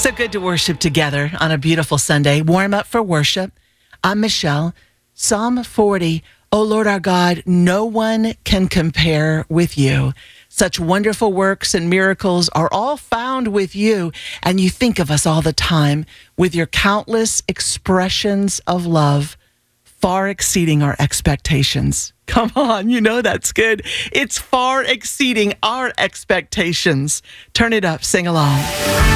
So good to worship together on a beautiful Sunday. Warm up for worship. I'm Michelle. Psalm 40. O Lord our God, no one can compare with you. Such wonderful works and miracles are all found with you, and you think of us all the time with your countless expressions of love, far exceeding our expectations. Come on, you know that's good. It's far exceeding our expectations. Turn it up, sing along.